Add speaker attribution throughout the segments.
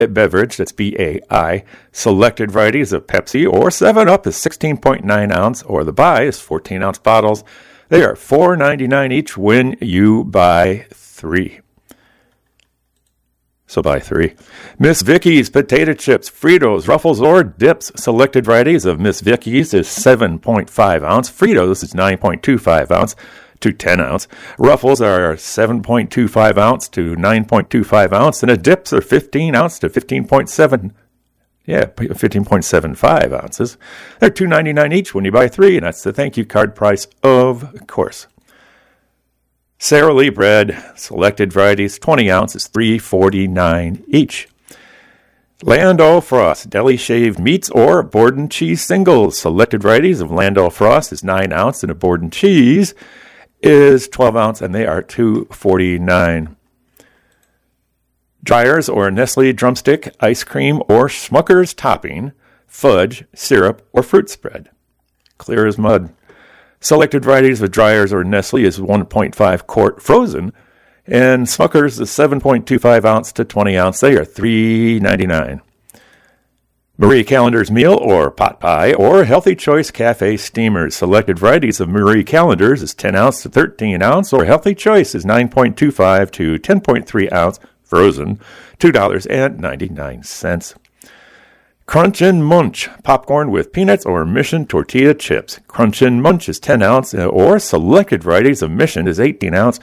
Speaker 1: beverage, that's BAI. Selected varieties of Pepsi or 7-Up is 16.9 ounce, or the Bai is 14 ounce bottles. They are $4.99 each when you buy 3. So buy 3. Miss Vicky's potato chips, Fritos, Ruffles, or dips. Selected varieties of Miss Vicky's is 7.5 ounce. Fritos is 9.25 ounce to 10 ounce. Ruffles are 7.25 ounce to 9.25 ounce. And the dips are 15 ounce to 15.75 ounces. They're $2.99 each when you buy 3, and that's the thank you card price, of course. Sara Lee bread, selected varieties, 20 ounces, $3.49 each. Land O'Frost, deli shaved meats or Borden cheese singles. Selected varieties of Land O'Frost is 9 ounce, and a Borden cheese is 12 ounce, and they are $2.49. Dryers or Nestle drumstick, ice cream or Smucker's topping, fudge, syrup, or fruit spread. Clear as mud. Selected varieties of Dryers or Nestle is 1.5 quart frozen, and Smucker's is 7.25 ounce to 20 ounce. They are $3.99. Marie Callender's meal or pot pie or Healthy Choice Cafe steamers. Selected varieties of Marie Callender's is 10 ounce to 13 ounce, or Healthy Choice is 9.25 to 10.3 ounce frozen, $2.99. Crunch and Munch, popcorn with peanuts or Mission tortilla chips. Crunch and Munch is 10 ounce, or selected varieties of Mission is 18 ounce,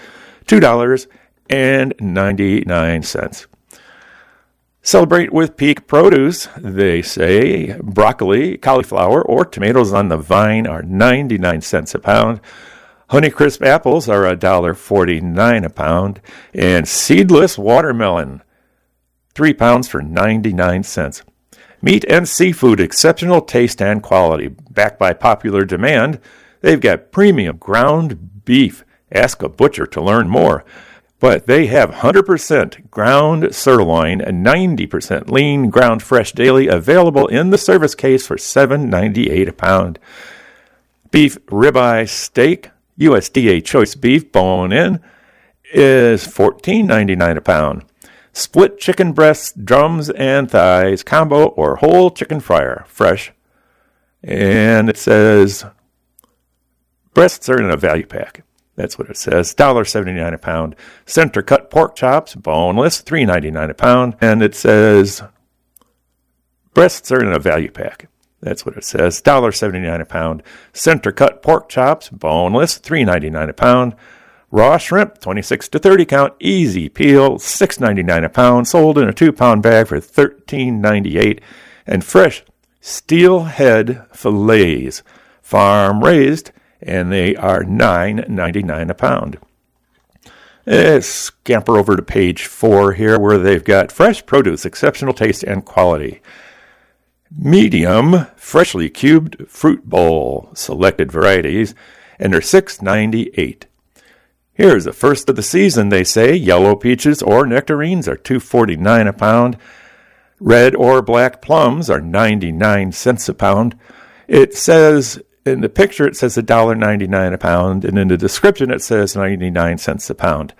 Speaker 1: $2.99. Celebrate with Peak Produce. They say broccoli, cauliflower, or tomatoes on the vine are 99 cents a pound. Honeycrisp apples are $1.49 a pound. And seedless watermelon, 3 pounds for 99 cents. Meat and seafood, exceptional taste and quality. Backed by popular demand, they've got premium ground beef. Ask a butcher to learn more. But they have 100% ground sirloin and 90% lean ground fresh daily available in the service case for $7.98 a pound. Beef ribeye steak, USDA choice beef bone-in, is $14.99 a pound. Split chicken breasts, drums, and thighs, combo or whole chicken fryer, fresh. And it says breasts are in a value pack. That's what it says. $1.79 a pound. Center cut pork chops, boneless, $3.99 a pound. And it says breasts are in a value pack. That's what it says. $1.79 a pound. Center cut pork chops, boneless, $3.99 a pound. Raw shrimp, 26 to 30 count, easy peel, $6.99 a pound, sold in a 2-pound bag for $13.98. And fresh steelhead fillets, farm raised, and they are $9.99 a pound. Let's scamper over to page 4 here, where they've got fresh produce, exceptional taste and quality. Medium, freshly cubed fruit bowl, selected varieties, and they're $6.98. Here's the first of the season, they say. Yellow peaches or nectarines are $2.49 a pound. Red or black plums are 99 cents a pound. It says, in the picture, it says $1.99 a pound, and in the description, it says 99 cents a pound.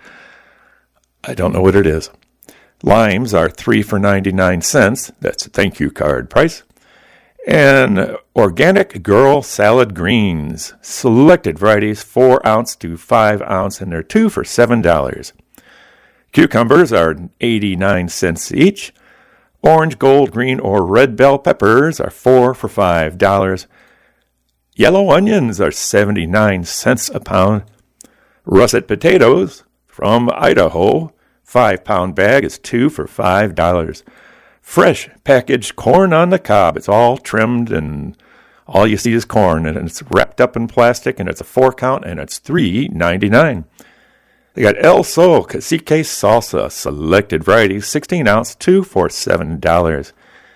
Speaker 1: I don't know what it is. Limes are 3 for 99 cents. That's a thank you card price. And organic girl salad greens, selected varieties, 4 ounce to 5 ounce, and they're 2 for $7. Cucumbers are 89 cents each. Orange, gold, green, or red bell peppers are 4 for $5. Yellow onions are 79 cents a pound. Russet potatoes from Idaho, 5-pound bag is 2 for $5. Fresh packaged corn on the cob. It's all trimmed and all you see is corn, and it's wrapped up in plastic, and it's a 4-count, and it's $3.99. They got El Sol Cacique salsa, selected varieties, 16 ounce, 2 for $7.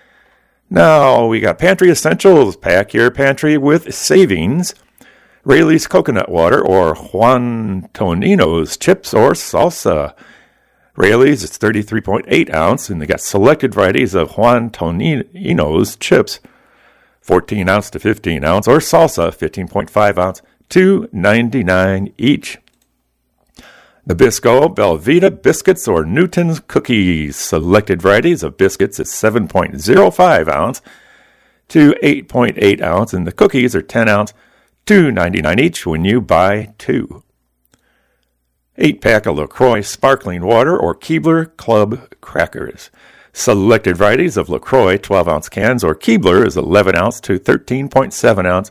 Speaker 1: Now we got Pantry Essentials, pack your pantry with savings. Rayleigh's coconut water or Juan Tonino's chips or salsa. Rayleigh's, it's 33.8 ounce, and they got selected varieties of Juan Tonino's chips, 14 ounce to 15 ounce, or salsa, 15.5 ounce, $2.99 each. Nabisco, Belvita biscuits or Newton's cookies. Selected varieties of biscuits is 7.05 ounce to 8.8 ounce, and the cookies are 10 ounce, $2.99 each when you buy 2. 8-pack of LaCroix sparkling water or Keebler Club crackers. Selected varieties of LaCroix 12-ounce cans or Keebler is 11 ounce to 13.7 ounce,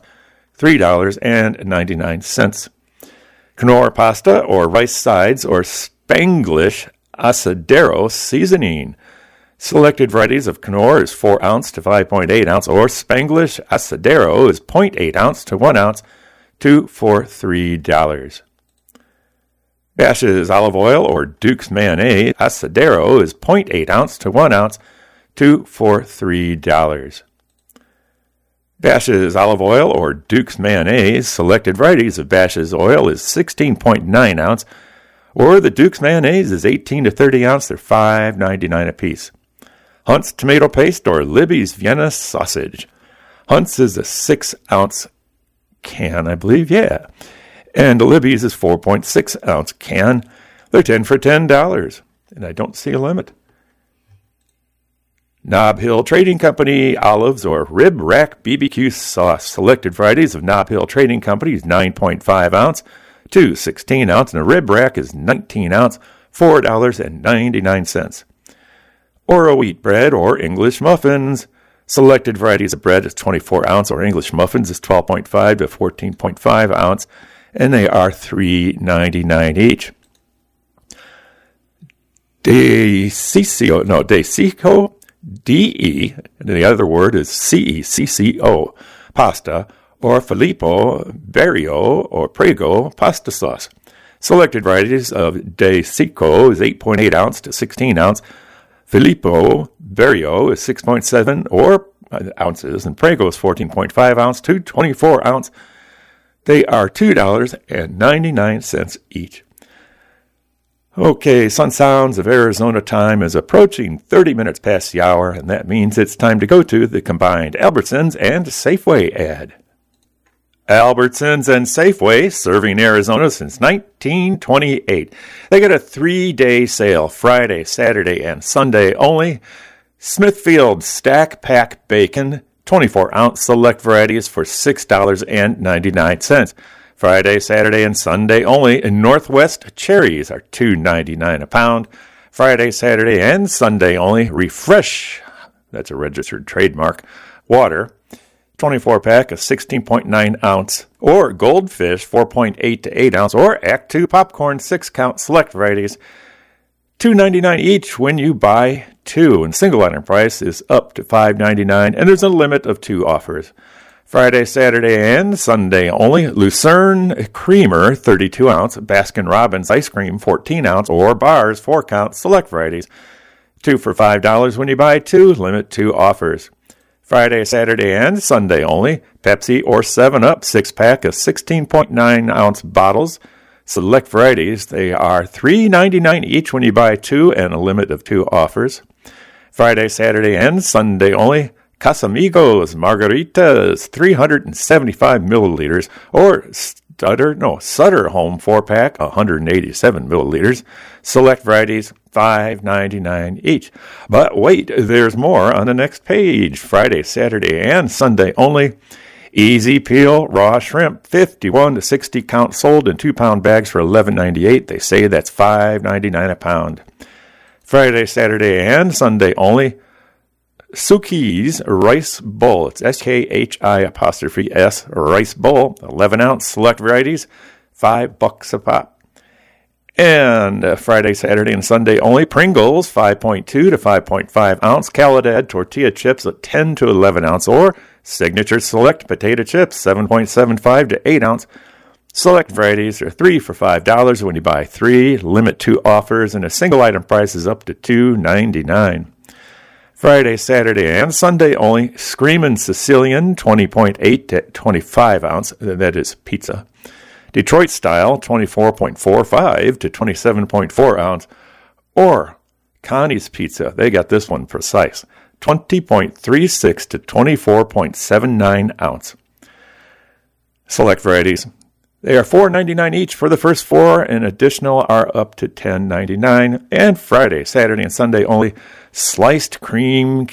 Speaker 1: $3.99. Knorr pasta or rice sides or Spanglish Asadero seasoning. Selected varieties of Knorr is 4 ounce to 5.8 ounce, or Spanglish Asadero is 0.8 ounce to 1 ounce, for $3. Bash's olive oil or Duke's mayonnaise Asadero is 0.8 ounce to 1 ounce, for $3. Bash's olive oil or Duke's mayonnaise, selected varieties of Bash's oil is 16.9 ounce, or the Duke's mayonnaise is 18 to 30 ounce. They're $5.99 a piece. Hunt's tomato paste or Libby's Vienna sausage. Hunt's is a 6-ounce can, I believe, yeah. And Libby's is 4.6 ounce can. They're 10 for $10, and I don't see a limit. Nob Hill Trading Company olives or Rib Rack BBQ sauce. Selected varieties of Nob Hill Trading Company is 9.5 ounce to 16 ounce, and a Rib Rack is 19 ounce, $4.99. Oro wheat bread or English muffins. Selected varieties of bread is 24 ounce, or English muffins is 12.5 to 14.5 ounce, and they are $3.99 each. DeCicco, D-E, and the other word is C-E-C-C-O, pasta, or Filippo Berrio or Prego pasta sauce. Selected varieties of DeCicco is 8.8 ounce to 16 ounce, Filippo Berrio is 6.7 or ounces, and Prego is 14.5 ounce to 24 ounce. They are $2.99 each. Okay, Sun Sounds of Arizona time is approaching 30 minutes past the hour, and that means it's time to go to the combined Albertsons and Safeway ad. Albertsons and Safeway, serving Arizona since 1928. They get a 3-day sale, Friday, Saturday, and Sunday only. Smithfield Stack Pack Bacon, 24-ounce select varieties for $6.99. Friday, Saturday, and Sunday only. In Northwest, cherries are $2.99 a pound. Friday, Saturday, and Sunday only. Refresh, that's a registered trademark, water, 24-pack of 16.9 ounce. Or Goldfish, 4.8 to 8 ounce. Or Act 2 popcorn, 6-count select varieties, $2.99 each when you buy 2. And single item price is up to $5.99, and there's a limit of 2 offers. Friday, Saturday, and Sunday only. Lucerne Creamer, 32 ounce. Baskin-Robbins Ice Cream, 14 ounce. Or Bars, 4-count select varieties, 2 for $5 when you buy 2. Limit 2 offers. Friday, Saturday, and Sunday only. Pepsi or 7-Up 6-pack of 16.9 ounce bottles. Select varieties. They are $3.99 each when you buy 2, and a limit of 2 offers. Friday, Saturday, and Sunday only. Casamigos Margaritas, 375 milliliters, or Sutter Home 4-pack, 187 milliliters. Select varieties, $5.99 each. But wait, there's more on the next page. Friday, Saturday, and Sunday only. Easy Peel Raw Shrimp, 51 to 60 count, sold in 2-pound bags for $11.98. They say that's $5.99 a pound. Friday, Saturday, and Sunday only. Suki's Rice Bowl. It's S-K-H-I-S, Rice Bowl, 11-ounce select varieties, $5 a pop. And Friday, Saturday, and Sunday only. Pringles, 5.2 to 5.5 ounce. Caladad tortilla chips, 10 to 11 ounce. Or Signature Select potato chips, 7.75 to 8 ounce. Select varieties are 3 for $5 when you buy 3. Limit 2 offers, and a single item price is up to $2.99. Friday, Saturday, and Sunday only. Screamin' Sicilian, 20.8 to 25 ounce. That is pizza. Detroit Style, 24.45 to 27.4 ounce. Or Connie's Pizza. They got this one precise. 20.36 to 24.79 ounce. Select varieties. They are $4.99 each for the first 4, and additional are up to $10.99. And Friday, Saturday, and Sunday only, sliced cream